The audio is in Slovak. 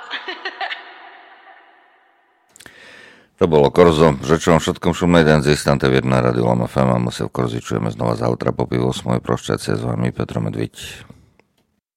To bolo Korzo, rzeczą všetkom šumnej dance, stante v 1 Radio Lom FM a my sa v Korzi čujeme znova zautra po 8:00. Prošťacie s vami Petro Medviť.